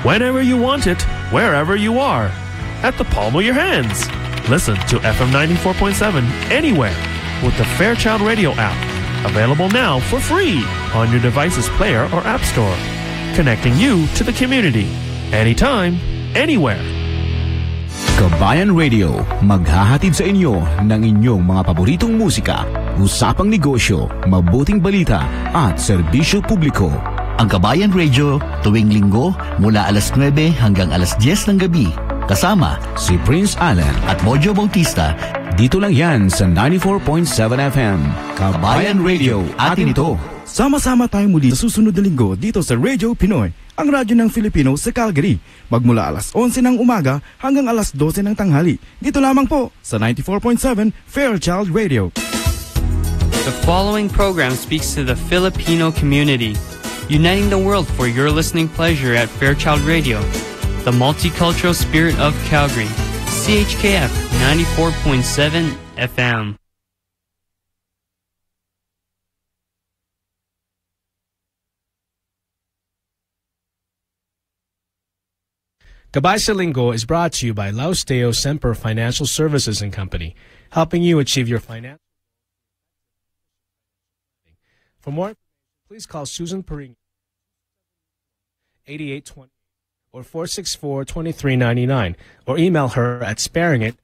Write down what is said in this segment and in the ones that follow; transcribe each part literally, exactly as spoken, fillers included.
whenever you want it, wherever you are, at the palm of your hands. Listen to F M ninety-four point seven anywhere with the Fairchild Radio app. Available now for free on your device's player or app store. Connecting you to the community. Anytime, anywhere. Kabayan Radio, maghahatid sa inyo ng inyong mga paboritong musika, usapang negosyo, mabuting balita at serbisyo publiko. Ang Kabayan Radio, tuwing linggo mula alas nuwebe hanggang alas diyes ng gabi. Kasama si Prince Allen at Mojo Bautista. Dito lang yan sa ninety-four point seven F M. Kabayan Radio, atin ito. Sama-sama tayo muli sa susunod na linggo dito sa Radio Pinoy, ang radyo ng Filipino sa Calgary. Magmula alas onse ng umaga hanggang alas dose ng tanghali. Dito lamang po sa ninety-four point seven Fairchild Radio. The following program speaks to the Filipino community, uniting the world for your listening pleasure at Fairchild Radio, the multicultural spirit of Calgary. C H K F ninety-four point seven F M. Gabay sa Linggo is brought to you by Lausteo Semper Financial Services and Company, helping you achieve your financial. For more, please call Susan Perino, eighty-eight twenty or four six four, two three nine nine, or email her at sparingit.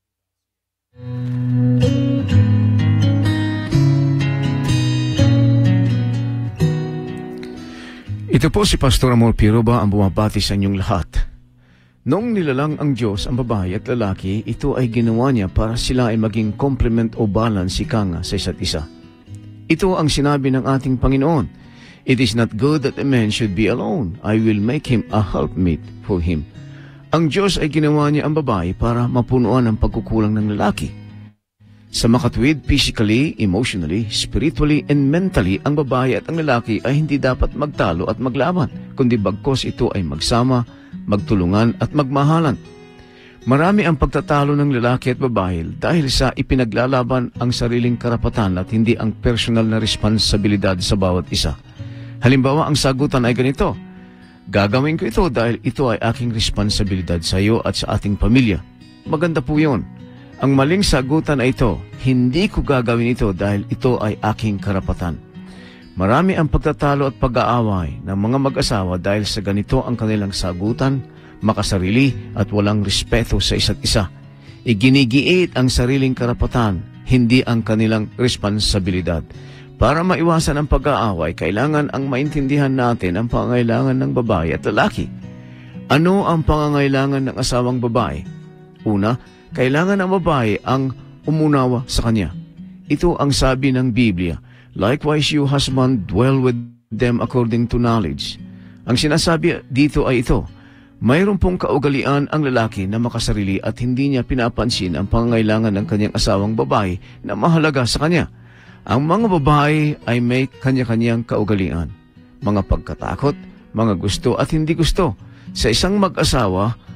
Ito po si Pastor Amor Piroba ang bumabati sa inyong lahat. Noong nilalang ang Diyos ang babae at lalaki, ito ay ginawa niya para sila ay maging complement o balance ika nga sa isa't isa. Ito ang sinabi ng ating Panginoon. It is not good that a man should be alone. I will make him a helpmeet for him. Ang Diyos ay ginawa niya ang babae para mapunuan ang pagkukulang ng lalaki. Sa makatuwid, physically, emotionally, spiritually, and mentally, ang babae at ang lalaki ay hindi dapat magtalo at maglaban, kundi bagkos ito ay magsama, magtulungan at magmahalan. Marami ang pagtatalo ng lalaki at babae dahil sa ipinaglalaban ang sariling karapatan at hindi ang personal na responsibilidad sa bawat isa. Halimbawa, ang sagutan ay ganito: gagawin ko ito dahil ito ay aking responsibilidad sa iyo at sa ating pamilya. Maganda po yun. Ang maling sagutan ay ito: hindi ko gagawin ito dahil ito ay aking karapatan. Marami ang pagtatalo at pag-aaway ng mga mag-asawa dahil sa ganito ang kanilang sagutan, makasarili at walang respeto sa isa't isa. Iginigiit ang sariling karapatan, hindi ang kanilang responsibilidad. Para maiwasan ang pag-aaway, kailangan ang maintindihan natin ang pangangailangan ng babae at lalaki. Ano ang pangangailangan ng asawang babae? Una, kailangan ng babae ang umunawa sa kanya. Ito ang sabi ng Biblia. Likewise, you husband, dwell with them according to knowledge. Ang sinasabi dito ay ito: mayroon pong kaugalian ang lalaki na makasarili at hindi niya pinapansin ang pangangailangan ng kanyang asawang babae na mahalaga sa kanya. Ang mga babae ay may kanya-kanyang kaugalian, mga pagkatakot, mga gusto at hindi gusto. Sa isang mag-asawa,